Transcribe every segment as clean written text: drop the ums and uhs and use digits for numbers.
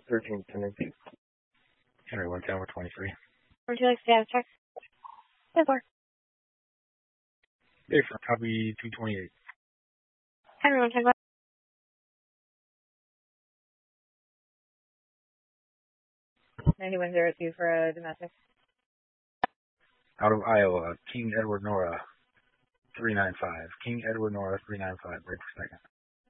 13, 10, Henry 110, we're 23. Would you like status check? 10-4. Day for copy 228. Henry 110. 9102 for a domestic. Out of Iowa, King Edward Nora 395. King Edward Nora 395, break for second.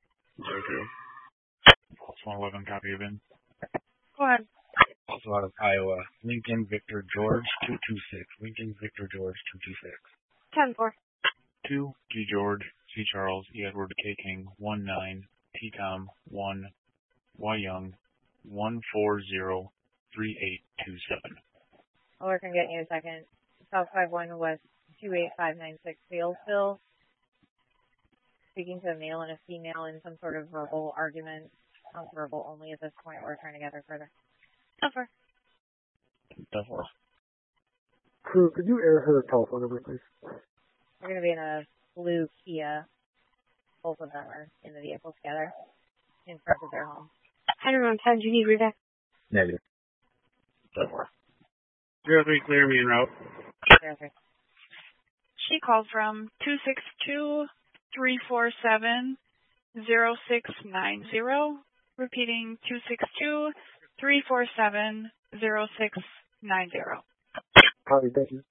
Pulse 111, copy of in. Go ahead. Also out of Iowa, Lincoln Victor George 226. Lincoln Victor George 226. 10-4. 2, G George, C Charles, E Edward, K King, 19, T Tom, 1, Y Young, 140, 3827. I'll work on getting you a second. South 51 West 28596 Salesville. Speaking to a male and a female in some sort of verbal argument. Not verbal only at this point. We're trying to gather further. Over. Definitely. Crew, could you air her telephone number, please? We're going to be in a blue Kia. Both of them are in the vehicle together in front of their home. Henry 110, do you need reback? Negative. Definitely. 03, clear me en route. 03. She called from 262-347-0690. Repeating 262-347-0690. Copy, thank you.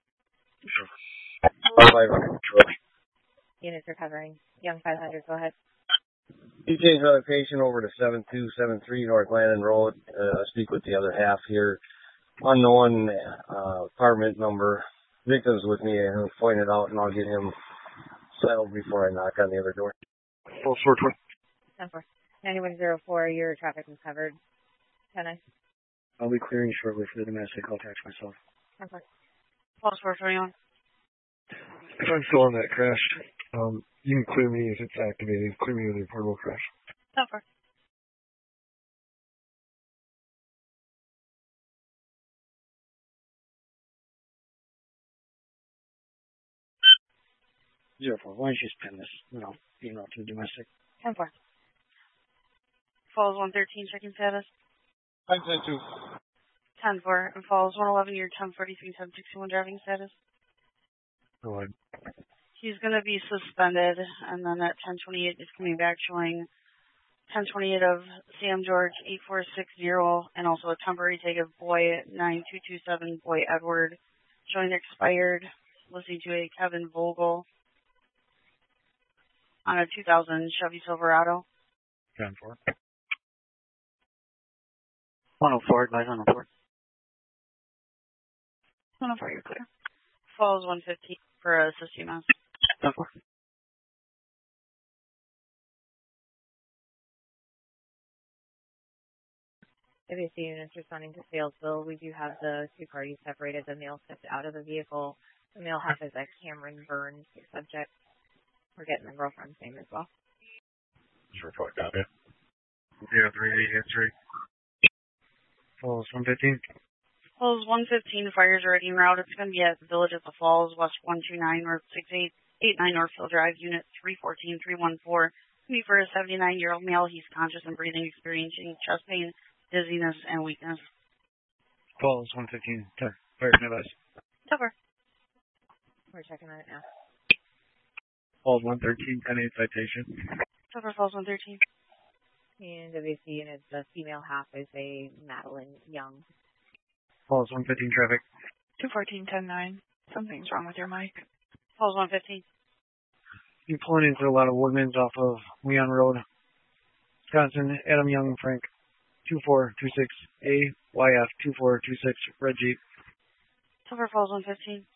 500. Units recovering. Young 500, go ahead. You change another patient over to 7273 North Landon Road. Speak with the other half here. Unknown apartment number. Victim's with me. I'll point it out and I'll get him settled before I knock on the other door. Pulse 420. 10-4. 9104, your traffic was covered. 10-9. I'll be clearing shortly for the domestic. I'll attach myself. 10-4. Pulse 421. If I'm still on that crash, you can clear me if it's activated. Clear me with a reportable crash. 10-4. Why don't you spin this? No, you know, to domestic. 10-4. Falls 113, checking status. 572. 10-4. And Falls 111, your 1043-761 driving status. Go ahead. He's going to be suspended, and then at 1028 is coming back showing 1028 of Sam George 8460, and also a temporary take of Boy 9227, Boy Edward, showing expired, listening to a Kevin Vogel on a 2000 Chevy Silverado. 10-4. 104, advise 104. 104, you're clear. Falls 115 for a CMS. 10-4. WC units responding to Salesville. We do have the two parties separated. The male stepped out of the vehicle. The male half is a Cameron Burns subject. We're getting the girlfriend's name as well. Just report copy. 0383. Falls 115. Falls 115, fires are en route. It's going to be at the Village at the Falls, West 129, North 6889 Northfield Drive, Unit 314-314. Me for a 79-year-old male. He's conscious and breathing, experiencing chest pain, dizziness, and weakness. Falls 115. Fire advice. Cover. We're checking on it now. Falls 113, 10-8 citation. Cover Falls 113. And WC units, the female half is a Madeline Young. Falls 115 traffic. 214-10-9. Something's wrong with your mic. Falls 115. You're pulling into a lot of woodlands off of Leon Road. Wisconsin, Adam Young, Frank. 2426A, YF 2426, Red Jeep. Cover Falls 115.